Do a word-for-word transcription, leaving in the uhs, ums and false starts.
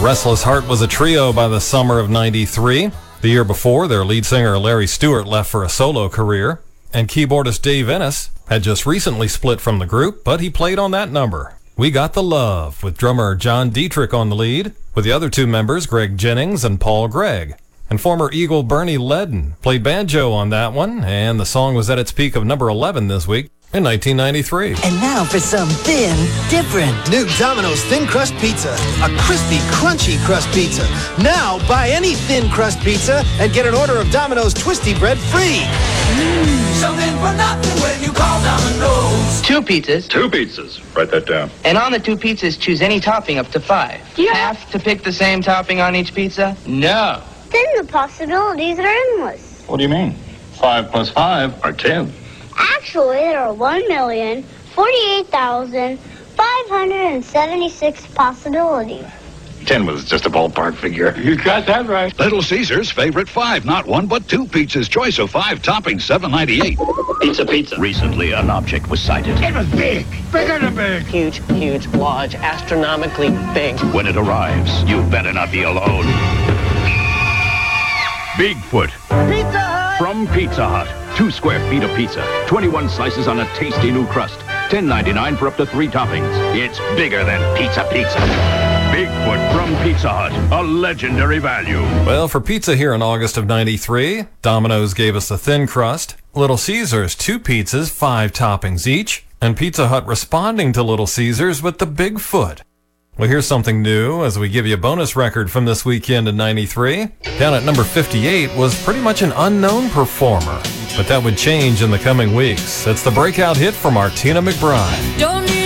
Restless Heart was a trio by the summer of ninety-three. The year before, their lead singer Larry Stewart left for a solo career, and keyboardist Dave Ennis had just recently split from the group, but he played on that number. We Got the Love, with drummer John Dietrich on the lead, with the other two members Greg Jennings and Paul Gregg. And former Eagle Bernie Ledden played banjo on that one, and the song was at its peak of number eleven this week in nineteen ninety-three. And now for some thin, different. New Domino's Thin Crust Pizza. A crispy, crunchy crust pizza. Now buy any thin crust pizza and get an order of Domino's Twisty Bread free. Mm, something for nothing when you call Domino's. Two pizzas. Two pizzas. Write that down. And on the two pizzas, choose any topping up to five. Do you have to pick the same topping on each pizza? No. Then the possibilities are endless. What do you mean? Five plus five are ten. Actually, there are one million forty-eight thousand five hundred seventy-six possibilities. Ten was just a ballpark figure. You got that right. Little Caesars favorite five, not one but two pizzas. Choice of five toppings, seven ninety-eight. Pizza, pizza. Recently, an object was sighted. It was big, bigger than big. Huge, huge, large, astronomically big. When it arrives, you better not be alone. Bigfoot. Pizza Hut! From Pizza Hut. Two square feet of pizza. twenty-one slices on a tasty new crust. ten ninety-nine for up to three toppings. It's bigger than pizza pizza. Bigfoot from Pizza Hut. A legendary value. Well, for pizza here in August of ninety-three, Domino's gave us the thin crust. Little Caesars, two pizzas, five toppings each. And Pizza Hut responding to Little Caesars with the Bigfoot. Well, here's something new as we give you a bonus record from this weekend in ninety-three. Down at number fifty-eight was pretty much an unknown performer, but that would change in the coming weeks. It's the breakout hit from Martina McBride. Don't need